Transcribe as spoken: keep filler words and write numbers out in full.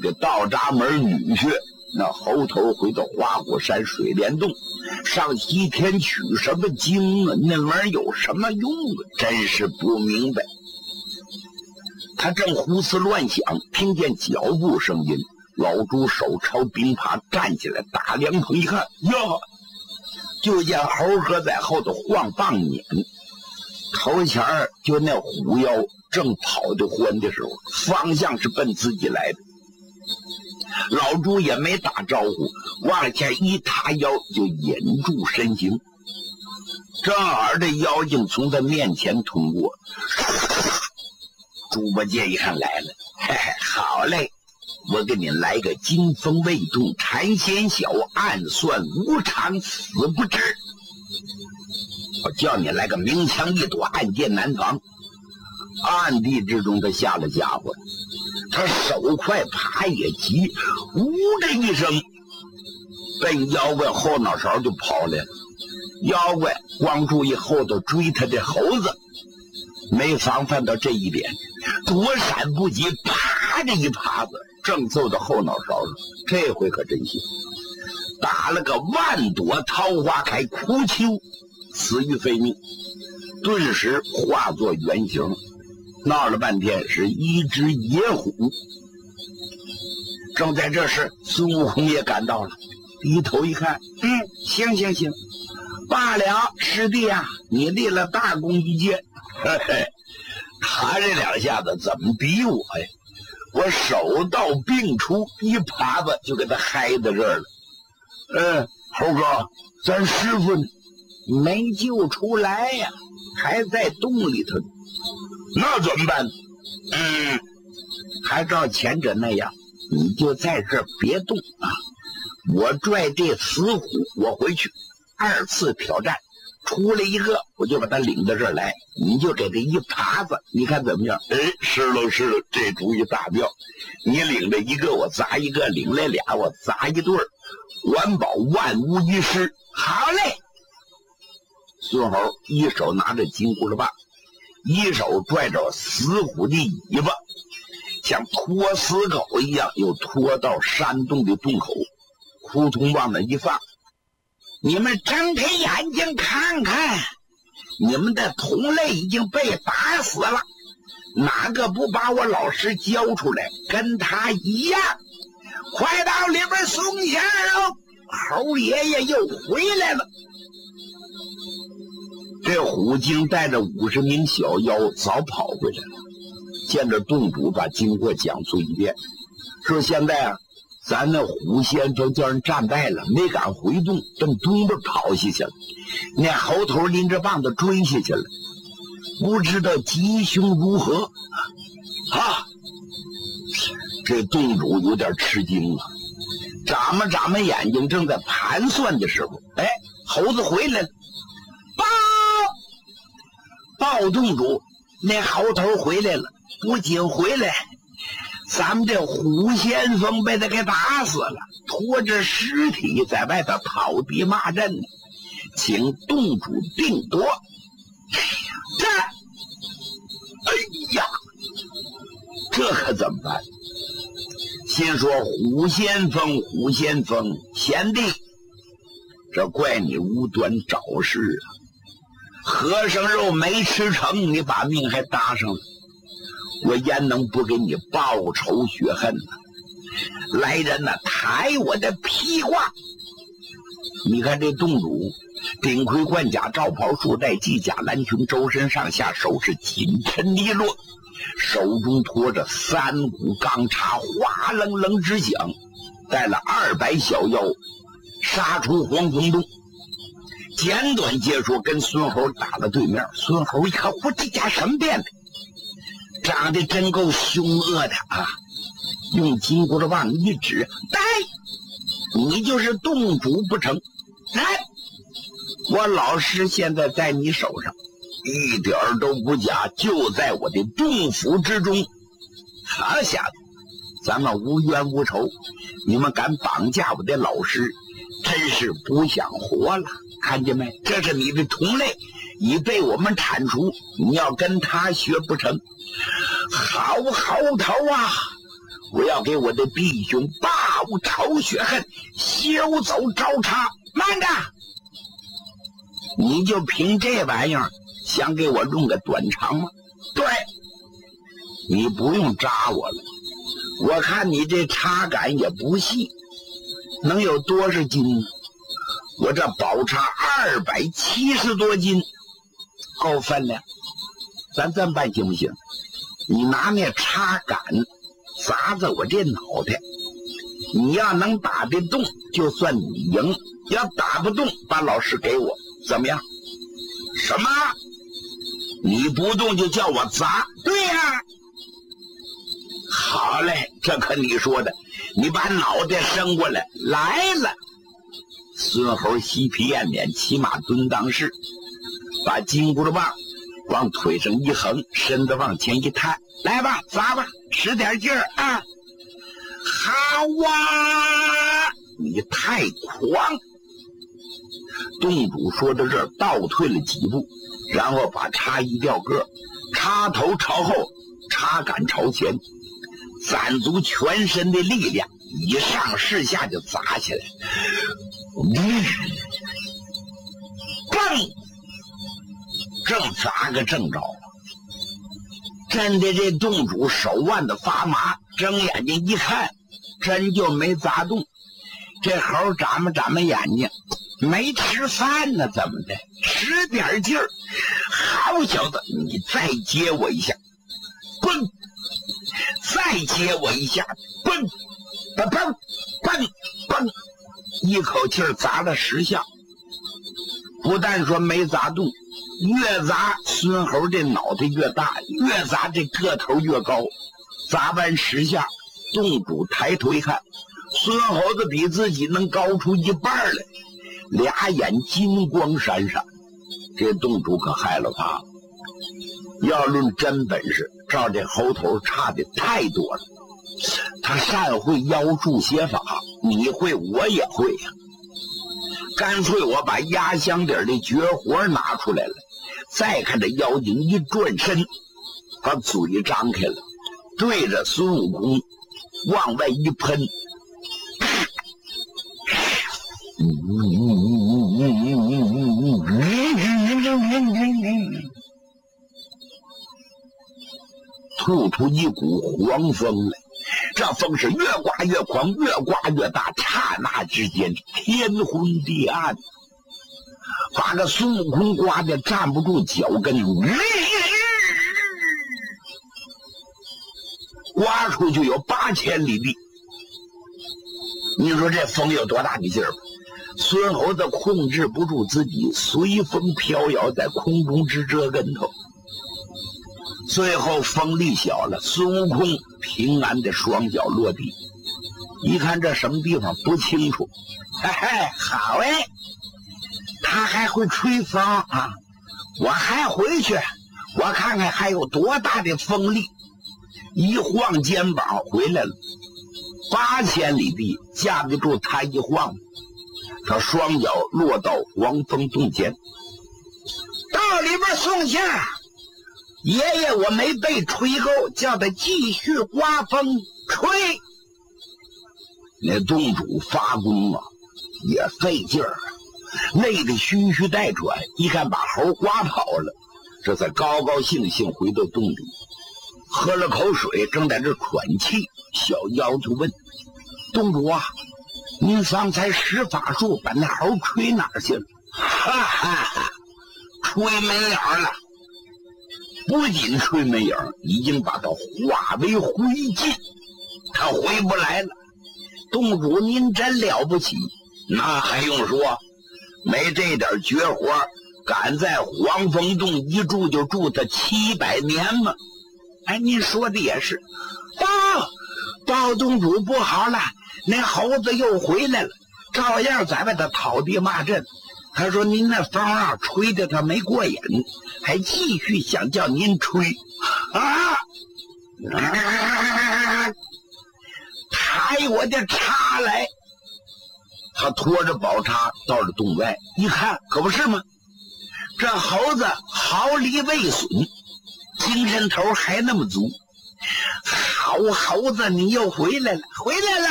的道闸门女婿，那猴头回到花果山水帘洞，上西天取什么经啊？那玩意儿有什么用啊？真是不明白。他正胡思乱想，听见脚步声音，老朱手抄兵耙站起来，打凉棚一看，哟，就见猴哥在后头晃棒撵，头前儿就那虎妖正跑得欢的时候，方向是奔自己来的。老朱也没打招呼，往前一塌腰就引住身形，正好这妖精从他面前通过。猪八戒一看来了，嘿嘿，好嘞，我给你来个金风未动禅仙小，暗算无常死不知。我叫你来个明枪易躲，暗箭难防。暗地之中他下了家伙，他手快爬也急，呜的一声奔妖怪后脑勺就跑来了。妖怪光注意后头追他的猴子，没防范到这一点，躲闪不及，啪的一耙子正揍到后脑勺上。这回可真行，打了个万朵桃花开，哭秋，死于非命，顿时化作原形。闹了半天是一只野虎。正在这时，孙悟空也赶到了，低头一看，嗯，行行行，罢了，师弟啊，你立了大功一件。嘿嘿，他这两下子怎么比我呀？我手到病除，一耙子就给他嗨到这儿了。嗯，猴哥，咱师傅呢？没救出来呀、啊，还在洞里头。那怎么办？嗯，还照前者那样，你就在这儿别动啊！我拽这死虎，我回去二次挑战，出来一个我就把他领到这儿来，你就给他一耙子，你看怎么样？哎，是了是了，这主意大妙！你领着一个我砸一个，领来俩我砸一对儿，完保万无一失。好嘞！孙猴一手拿着金箍棒，一手拽着死虎的尾巴，像拖死狗一样又拖到山洞的洞口，扑通往那一放。你们睁开眼睛看看，你们的同类已经被打死了，哪个不把我老师交出来，跟他一样，快到里边送钱喽！猴爷爷又回来了。这虎精带着五十名小妖早跑回来了，见着洞主把经过讲述一遍，说现在啊，咱那虎先生叫人战败了，没敢回洞，奔东边跑下去了。那猴头拎着棒子追下去了，不知道吉凶如何啊！这洞主有点吃惊啊，眨巴眨巴眼睛，正在盘算的时候，哎，猴子回来了。报洞主，那猴头回来了，不仅回来，咱们这虎先锋被他给打死了，拖着尸体在外头讨敌骂阵呢，请洞主定夺。这，哎呀，这可怎么办？心说虎先锋，虎先锋，贤弟，这怪你无端找事啊！和尚肉没吃成，你把命还搭上了，我焉能不给你报仇雪恨呢？来人呐，抬我的披挂！你看这洞主顶盔贯甲，罩袍束带，系甲蓝裙，周身上下手是紧抻利落，手中托着三股钢叉，哗楞楞直响，带了二百小妖，杀出黄风洞。简短结束，跟孙猴打了对面。孙猴一看，我这家什么变的，长得真够凶恶的啊！用金箍棒一指，来，你就是洞主不成？来，我老师现在在你手上，一点都不假，就在我的洞府之中。好小子，咱们无冤无仇，你们敢绑架我的老师，真是不想活了。看见没？这是你的同类，已被我们铲除，你要跟他学不成。好猴头啊， 我要给我的弟兄报仇雪恨，休走招茬。慢着，你就凭这玩意儿想给我弄个短长吗？对，你不用扎我了，我看你这插杆也不细，能有多少斤呢？我这宝叉二百七十多斤，够分量。咱这么办行不行？你拿那插杆砸在我这脑袋，你要能打得动，就算你赢；要打不动，把老师给我，怎么样？什么？你不动就叫我砸？对呀、啊。好嘞，这可你说的。你把脑袋伸过来，来了。孙猴嬉皮掩脸，骑马蹲裆式，把金箍棒往腿上一横，身子往前一探，来吧，砸吧，使点劲儿啊！好哇！你太狂！洞主说到这儿，倒退了几步，然后把叉一掉个，叉头朝后，叉杆朝前，攒足全身的力量，以上势下就砸起来。嗯，砰！正砸个正着，真的这洞主手腕子发麻，睁眼睛一看，真就没砸动。这猴眨巴眨巴眼睛，没吃饭呢，怎么的？使点劲儿，好小子，你再接我一下，嘣！再接我一下，嘣！嘣嘣嘣嘣！一口气砸了十下，不但说没砸动，越砸孙猴这脑袋越大，越砸这个头越高。砸完十下，洞主抬头一看，孙猴子比自己能高出一半来，俩眼金光闪闪。这洞主可害了怕了。要论真本事，照这猴头差的太多了。他善会妖术写法，你会我也会呀、啊。干脆我把压箱底的绝活拿出来了，再看这妖精一转身，把嘴张开了，对着孙悟空往外一喷，吐出一股黄风来。这风是越刮越狂，越刮越大，刹那之间天昏地暗，把个孙悟空刮得站不住脚跟，刮出去有八千里地。你说这风有多大的劲儿？孙猴子控制不住自己，随风飘摇在空中直折跟头。最后风力小了，孙悟空平安的双脚落地，一看这什么地方不清楚，嘿嘿，好哎，他还会吹风啊！我还回去，我看看还有多大的风力。一晃肩膀回来了，八千里地架得住他一晃。他双脚落到黄风洞前，到里边送信。爷爷我没被吹够，叫他继续刮风吹。那洞主发功啊也费劲儿，累得吁吁带喘，一看把猴刮跑了，这才高高兴兴回到洞里，喝了口水，正在这喘气。小妖就问洞主啊，您方才施法术把那猴吹哪儿去了？哈哈哈，吹没影了。不仅吹没影，已经把它化为灰烬，他回不来了。洞主您真了不起，那还用说，没这点绝活，敢在黄风洞一住就住他七百年吗？哎，您说的也是。报报洞主不好了，那猴子又回来了，照样在外头讨地骂阵。他说您那风啊吹得他没过瘾，还继续想叫您吹啊！啊抬我的叉来！他拖着宝叉到了洞外，一看可不是吗？这猴子毫厘未损，精神头还那么足。好老猴子，你又回来了，回来